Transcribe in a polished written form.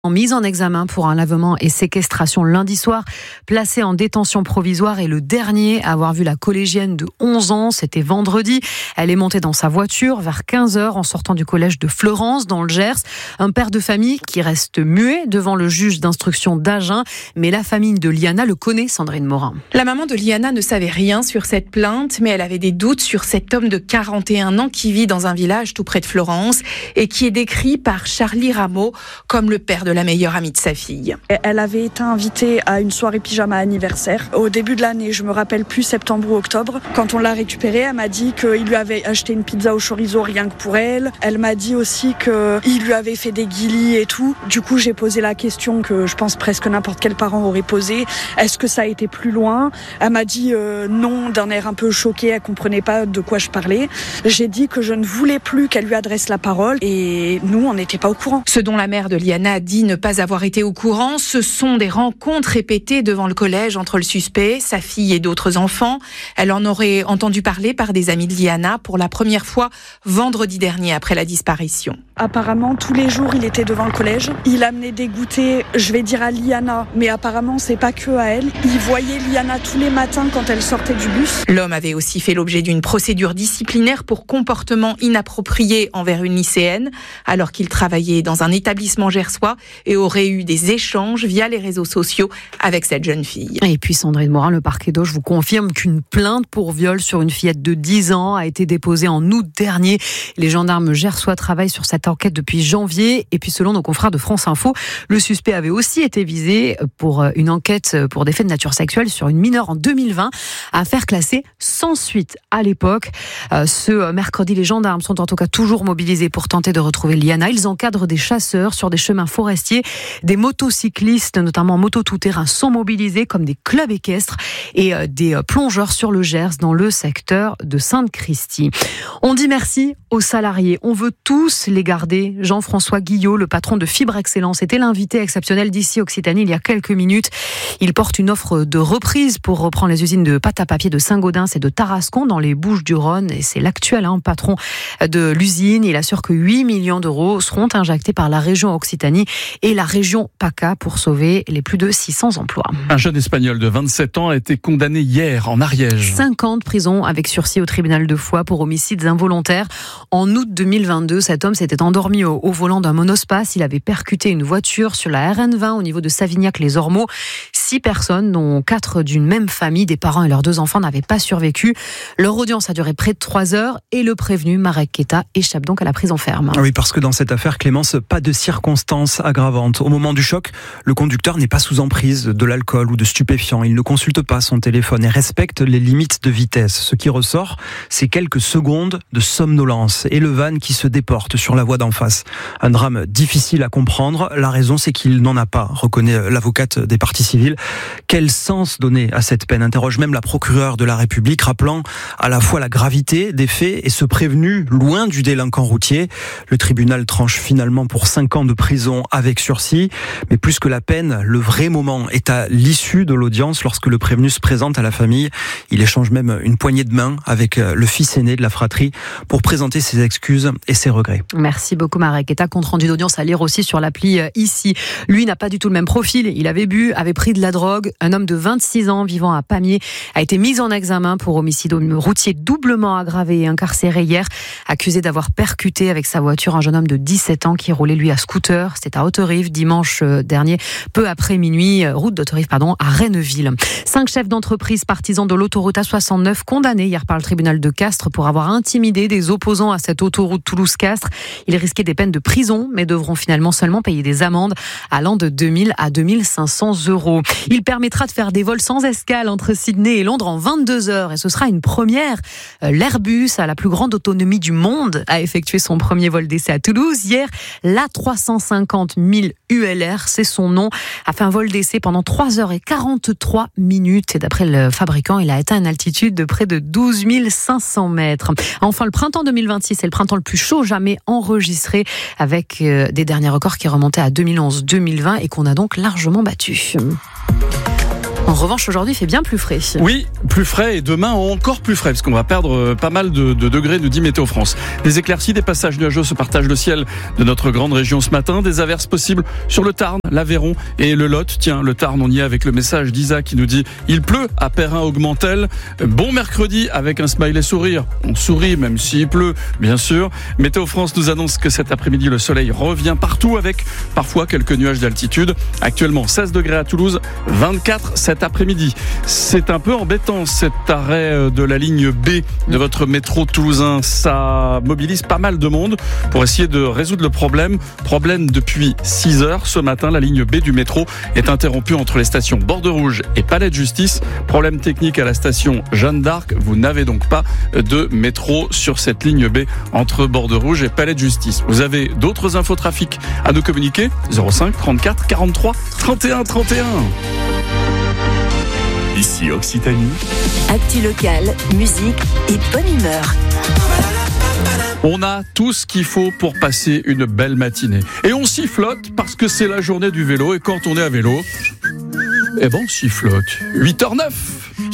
Mise en examen pour enlèvement et séquestration lundi soir, placé en détention provisoire et le dernier à avoir vu la collégienne de 11 ans, c'était vendredi. Elle est montée dans sa voiture vers 15h en sortant du collège de Fleurance dans le Gers. Un père de famille qui reste muet devant le juge d'instruction d'Agen, mais la famille de Liana le connaît, Sandrine Morin. La maman de Liana ne savait rien sur cette plainte, mais elle avait des doutes sur cet homme de 41 ans qui vit dans un village tout près de Florence et qui est décrit par Charlie Rameau comme le père de la meilleure amie de sa fille. Elle avait été invitée à une soirée pyjama anniversaire au début de l'année, je me rappelle plus, septembre ou octobre. Quand on l'a récupérée, elle m'a dit qu'il lui avait acheté une pizza au chorizo rien que pour elle. Elle m'a dit aussi qu'il lui avait fait des guilis et tout. Du coup, j'ai posé la question que je pense presque n'importe quel parent aurait posée. Est-ce que ça a été plus loin ? Elle m'a dit non, d'un air un peu choqué, elle comprenait pas de quoi je parlais. J'ai dit que je ne voulais plus qu'elle lui adresse la parole et nous, on n'était pas au courant. Ce dont la mère de Liana dit ne pas avoir été au courant, ce sont des rencontres répétées devant le collège entre le suspect, sa fille et d'autres enfants. Elle en aurait entendu parler par des amis de Liana pour la première fois vendredi dernier après la disparition. Apparemment, tous les jours, il était devant le collège. Il amenait des goûters, je vais dire à Liana, mais apparemment, c'est pas que à elle. Il voyait Liana tous les matins quand elle sortait du bus. L'homme avait aussi fait l'objet d'une procédure disciplinaire pour comportement inapproprié envers une lycéenne, alors qu'il travaillait dans un établissement gersois et aurait eu des échanges via les réseaux sociaux avec cette jeune fille. Et puis Sandrine Morin, le parquet d'Auch vous confirme qu'une plainte pour viol sur une fillette de 10 ans a été déposée en août dernier. Les gendarmes gersois travaillent sur cette enquête depuis janvier. Et puis selon nos confrères de France Info, le suspect avait aussi été visé pour une enquête pour des faits de nature sexuelle sur une mineure en 2020. Affaire classée sans suite à l'époque. Ce mercredi, les gendarmes sont en tout cas toujours mobilisés pour tenter de retrouver Liana. Ils encadrent des chasseurs sur des chemins forestiers. Des motocyclistes, notamment moto tout-terrain, sont mobilisés comme des clubs équestres et des plongeurs sur le Gers dans le secteur de Sainte-Christie. On dit merci aux salariés. On veut tous les garder. Jean-François Guillot, le patron de Fibre Excellence, était l'invité exceptionnel d'ici Occitanie il y a quelques minutes. Il porte une offre de reprise pour reprendre les usines de pâte à papier de Saint-Gaudens et de Tarascon dans les Bouches-du-Rhône. Et c'est l'actuel patron de l'usine. Il assure que 8 millions d'euros seront injectés par la région Occitanie et la région PACA pour sauver les plus de 600 emplois. Un jeune Espagnol de 27 ans a été condamné hier en Ariège. 5 ans de prison avec sursis au tribunal de Foix pour homicides involontaires. En août 2022, cet homme s'était endormi au volant d'un monospace. Il avait percuté une voiture sur la RN20 au niveau de Savignac-les-Ormeaux. 6 personnes, dont 4 d'une même famille, des parents et leurs 2 enfants, n'avaient pas survécu. Leur audience a duré près de 3 heures et le prévenu, Marek Keta, échappe donc à la prison ferme. Oui, parce que dans cette affaire, Clémence, pas de circonstances aggravantes. Au moment du choc, le conducteur n'est pas sous emprise de l'alcool ou de stupéfiants. Il ne consulte pas son téléphone et respecte les limites de vitesse. Ce qui ressort, c'est quelques secondes de somnolence et le van qui se déporte sur la voie d'en face. Un drame difficile à comprendre. La raison, c'est qu'il n'en a pas, reconnaît l'avocate des parties civiles. Quel sens donner à cette peine ? Interroge même la procureure de la République, rappelant à la fois la gravité des faits et ce prévenu loin du délinquant routier. Le tribunal tranche finalement pour 5 ans de prison avec sursis. Mais plus que la peine, le vrai moment est à l'issue de l'audience lorsque le prévenu se présente à la famille. Il échange même une poignée de main avec le fils aîné de la fratrie pour présenter ses excuses et ses regrets. Merci beaucoup Marek. Et compte rendu d'audience à lire aussi sur l'appli ici. Lui n'a pas du tout le même profil. Il avait bu, avait pris de la drogue. Un homme de 26 ans vivant à Pamiers a été mis en examen pour homicide routier doublement aggravé et incarcéré hier, accusé d'avoir percuté avec sa voiture un jeune homme de 17 ans qui roulait lui à scooter. C'était à Haute-Rive dimanche dernier, peu après minuit, route d'Haute-Rive, à Renneville. 5 chefs d'entreprise partisans de l'autoroute A69 condamnés hier par le tribunal de Castres pour avoir intimidé des opposants à cette autoroute Toulouse-Castres. Ils risquaient des peines de prison, mais devront finalement seulement payer des amendes allant de 2000 à 2500 euros. Il permettra de faire des vols sans escale entre Sydney et Londres en 22 heures et ce sera une première. L'Airbus, à la plus grande autonomie du monde, a effectué son premier vol d'essai à Toulouse. Hier, l'A350 1000 ULR, c'est son nom, a fait un vol d'essai pendant 3h43 minutes. Et d'après le fabricant, il a atteint une altitude de près de 12 500 mètres. Enfin, le printemps 2026, c'est le printemps le plus chaud jamais enregistré, avec des derniers records qui remontaient à 2011-2020 et qu'on a donc largement battus. En revanche, aujourd'hui, il fait bien plus frais. Oui, plus frais et demain encore plus frais parce qu'on va perdre pas mal de degrés, nous dit Météo France. Des éclaircies, des passages nuageux se partagent le ciel de notre grande région ce matin. Des averses possibles sur le Tarn, l'Aveyron et le Lot. Tiens, le Tarn, on y est avec le message d'Isa qui nous dit « Il pleut à Perrin-Augmentel. Bon mercredi » avec un smiley sourire. On sourit même s'il pleut, bien sûr. Météo France nous annonce que cet après-midi, le soleil revient partout avec parfois quelques nuages d'altitude. Actuellement 16 degrés à Toulouse, 24 cet après-midi. C'est un peu embêtant cet arrêt de la ligne B de votre métro toulousain. Ça mobilise pas mal de monde pour essayer de résoudre le problème. Problème depuis 6 heures. Ce matin, la ligne B du métro est interrompue entre les stations Borderouge et Palais de Justice. Problème technique à la station Jeanne d'Arc. Vous n'avez donc pas de métro sur cette ligne B entre Borderouge et Palais de Justice. Vous avez d'autres infos trafic à nous communiquer. 05 34 43 31 31. Ici Occitanie. Actu locale, musique et bonne humeur. On a tout ce qu'il faut pour passer une belle matinée. Et on sifflote parce que c'est la journée du vélo. Et quand on est à vélo, on sifflote. 8h09.